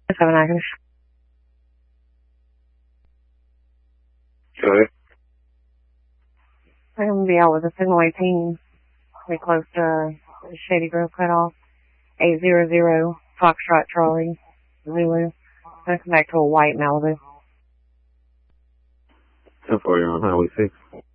7 acres. Go ahead. I'm going to be out with a signal 18. Pretty close to Shady Grove cutoff. 800 Foxtrot Charlie Zulu. I'm going to come back to a white Malibu. 10-4, you're on Highway 6.